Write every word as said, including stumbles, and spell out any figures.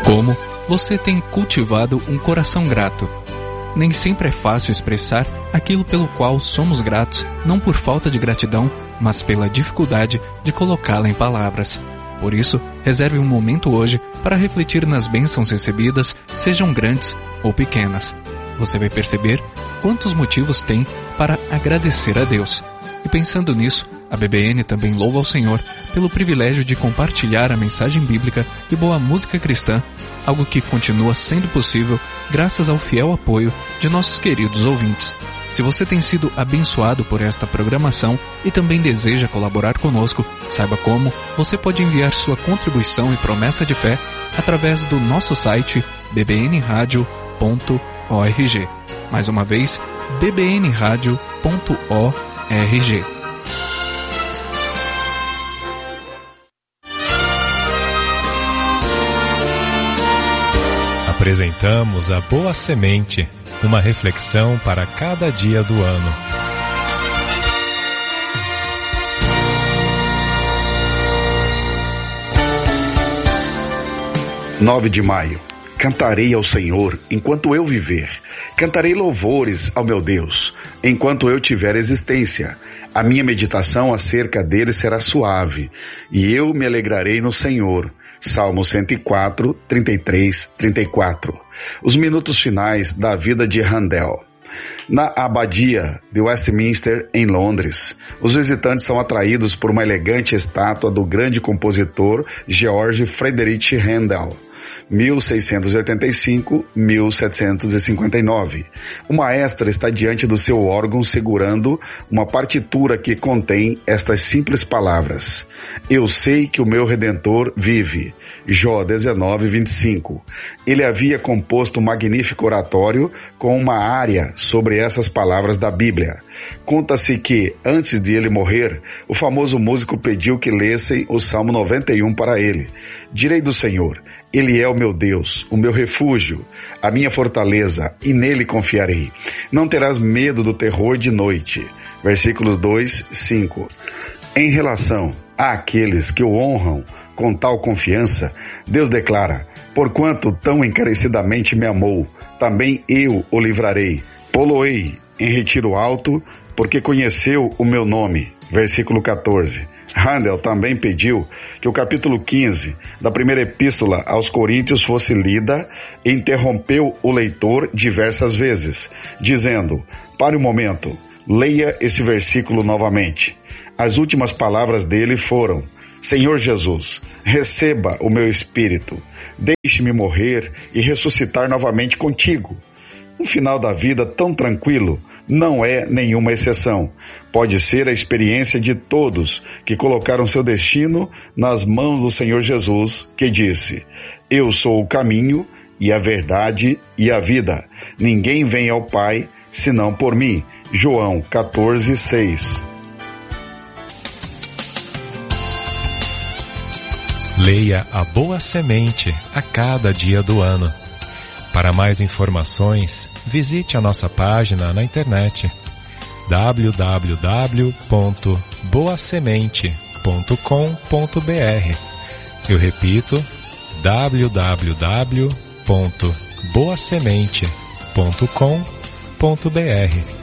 Como você tem cultivado um coração grato? Nem sempre é fácil expressar aquilo pelo qual somos gratos, não por falta de gratidão, mas pela dificuldade de colocá-la em palavras. Por isso, reserve um momento hoje para refletir nas bênçãos recebidas, sejam grandes ou pequenas. Você vai perceber quantos motivos tem para agradecer a Deus. E pensando nisso, a B B N também louva ao Senhor pelo privilégio de compartilhar a mensagem bíblica e boa música cristã, algo que continua sendo possível graças ao fiel apoio de nossos queridos ouvintes. Se você tem sido abençoado por esta programação e também deseja colaborar conosco, saiba como você pode enviar sua contribuição e promessa de fé através do nosso site b b n radio ponto org. Mais uma vez, b b n radio ponto org. Apresentamos a Boa Semente, uma reflexão para cada dia do ano. nove de maio. Cantarei ao Senhor enquanto eu viver. Cantarei louvores ao meu Deus enquanto eu tiver existência. A minha meditação acerca dele será suave, e eu me alegrarei no Senhor. Salmo cento e quatro, trinta e três, trinta e quatro. Os minutos finais da vida de Handel. Na abadia de Westminster, em Londres, os visitantes são atraídos por uma elegante estátua do grande compositor Georg Friedrich Handel, mil seiscentos e oitenta e cinco a mil setecentos e cinquenta e nove. O maestro está diante do seu órgão segurando uma partitura que contém estas simples palavras: Eu sei que o meu Redentor vive. Jó dezenove, vinte e cinco. Ele havia composto um magnífico oratório com uma área sobre essas palavras da Bíblia. Conta-se que, antes de ele morrer, o famoso músico pediu que lessem o Salmo noventa e um para ele. Direi do Senhor: Ele é o meu Deus, o meu refúgio, a minha fortaleza, e nele confiarei. Não terás medo do terror de noite. Versículos dois, cinco. Em relação àqueles que o honram com tal confiança, Deus declara: Porquanto tão encarecidamente me amou, também eu o livrarei. Pô-lo-ei em retiro alto, porque conheceu o meu nome. Versículo quatorze. Handel também pediu que o capítulo quinze da primeira epístola aos Coríntios fosse lida e interrompeu o leitor diversas vezes, dizendo: Pare um momento, leia esse versículo novamente. As últimas palavras dele foram: Senhor Jesus, receba o meu espírito, deixe-me morrer e ressuscitar novamente contigo. Um final da vida tão tranquilo não é nenhuma exceção. Pode ser a experiência de todos que colocaram seu destino nas mãos do Senhor Jesus, que disse: Eu sou o caminho e a verdade e a vida. Ninguém vem ao Pai senão por mim. João quatorze, seis. Leia a Boa Semente a cada dia do ano. Para mais informações, visite a nossa página na internet w w w ponto boa semente ponto com ponto b r. Eu repito, w w w ponto boa semente ponto com ponto b r.